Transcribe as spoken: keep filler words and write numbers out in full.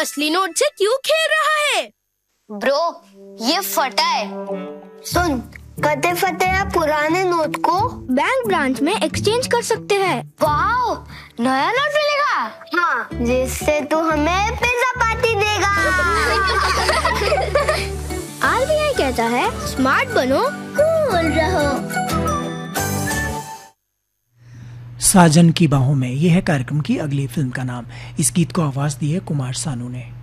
असली नोट से क्यों खेल रहा है? ब्रो, ये फटा है। सुन, कते फटे या पुराने नोट को बैंक ब्रांच में एक्सचेंज कर सकते हैं। वाओ, नया नोट मिलेगा। हाँ, जिससे तू हमें पिज्जा पार्टी देगा। आर बी आई कहता है, स्मार्ट बनो, कूल रहो। साजन की बाहों में, यह है कार्यक्रम की अगली फिल्म का नाम। इस गीत को आवाज दी है कुमार सानू ने।